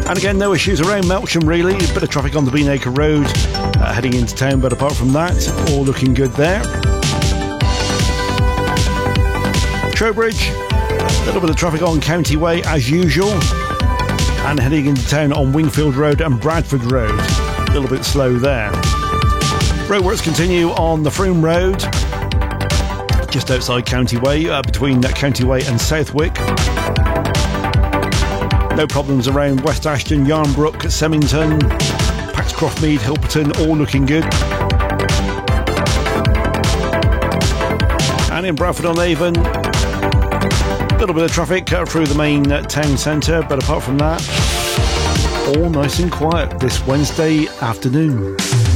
And again, no issues around Melksham really. A bit of traffic on the Beanacre Road heading into town, but apart from that, all looking good there. Trowbridge, a little bit of traffic on County Way as usual, and heading into town on Wingfield Road and Bradford Road, a little bit slow there. Roadworks continue on the Froome Road, just outside County Way, between County Way and Southwick. No problems around West Ashton, Yarnbrook, Semmington, Paxcroft Mead, Hilperton, all looking good. And in Bradford-on-Avon, a little bit of traffic through the main town centre, but apart from that, all nice and quiet this Wednesday afternoon.